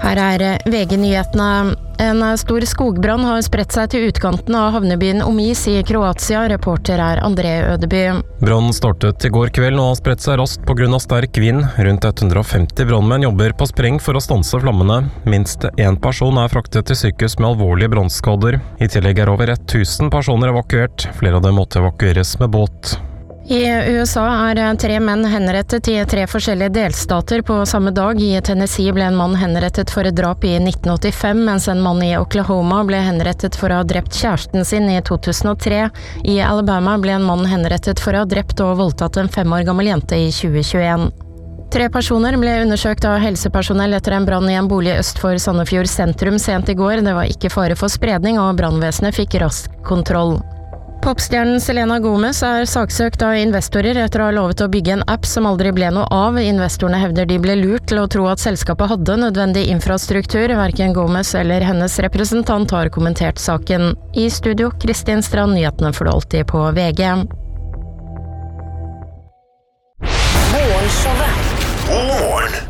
Her VG-nyhetene. En stor skogbrann har spredt seg til utkanten av havnebyen Omis i Kroatia. Reporter André Ødeby. Brannen startet i går kveld og har spredt seg raskt på grunn av sterk vind. Rundt 150 brannmenn jobber på spreng for å stanse flammene. Minst én person fraktet til sykehus med alvorlige brannskader. I tillegg over 1000 personer evakuert. Flere av dem måtte evakueres med båt. I USA 3 menn henrettet i 3 forskjellige delstater på samme dag. I Tennessee ble en mann henrettet for et drap i 1985, mens en mann i Oklahoma ble henrettet for å ha drept kjæresten sin i 2003. I Alabama ble en mann henrettet for å ha drept og voldtatt en 5 år gammel jente i 2021. 3 personer ble undersøkt av helsepersonell etter en brann i en bolig øst for Sandefjord sentrum sent i går. Det var ikke fare for spredning, og brannvesenet fikk rask kontroll. Popstjernen Selena Gomez saksøkt av investorer etter å ha lovet å bygge en app som aldri ble noe av. Investorene hevder de ble lurt til å tro at selskapet hadde nødvendig infrastruktur. Hverken Gomez eller hennes representant har kommentert saken. I studio, Kristin Strand, nyhetene får du alltid på VG. Morgenshowet. God morgen!